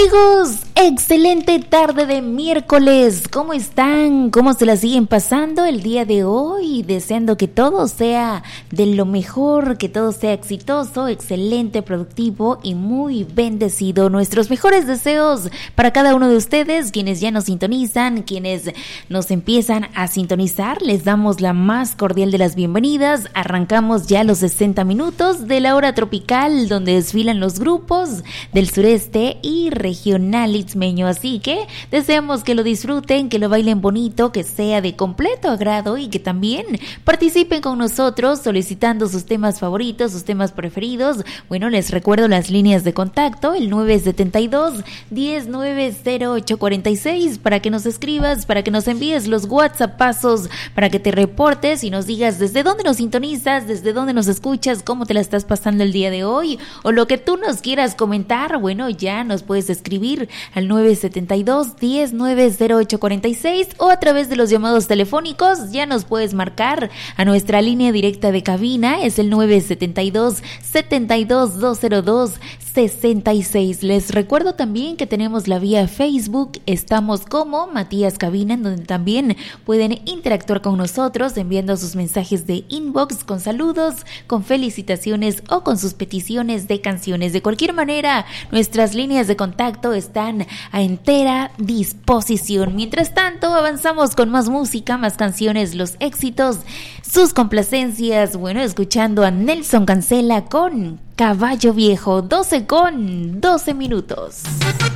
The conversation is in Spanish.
Amigos, excelente tarde de miércoles. ¿Cómo están? ¿Cómo se la siguen pasando el día de hoy? Deseando que todo sea de lo mejor, que todo sea exitoso, excelente, productivo y muy bendecido. Nuestros mejores deseos para cada uno de ustedes, quienes ya nos sintonizan, quienes nos empiezan a sintonizar. Les damos la más cordial de las bienvenidas. Arrancamos ya los 60 minutos de la hora tropical, donde desfilan los grupos del sureste y regional itzmeño, así que deseamos que lo disfruten, que lo bailen bonito, que sea de completo agrado y que también participen con nosotros solicitando sus temas favoritos, sus temas preferidos. Bueno, les recuerdo las líneas de contacto, el 972-10-90846, para que nos escribas, para que nos envíes los WhatsAppazos, para que te reportes y nos digas desde dónde nos sintonizas, desde dónde nos escuchas, cómo te la estás pasando el día de hoy, o lo que tú nos quieras comentar. Bueno, ya nos puedes escribir al 972-10-90846 o a través de los llamados telefónicos ya nos puedes marcar a nuestra línea directa de cabina, es el 972-72-202-66. Les recuerdo también que tenemos la vía Facebook, estamos como Matías Cabina, en donde también pueden interactuar con nosotros enviando sus mensajes de inbox con saludos, con felicitaciones o con sus peticiones de canciones. De cualquier manera, nuestras líneas de contacto están a entera disposición. Mientras tanto, avanzamos con más música, más canciones, los éxitos, sus complacencias. Bueno, escuchando a Nelson Cancela con Caballo Viejo, 12 con 12 minutos.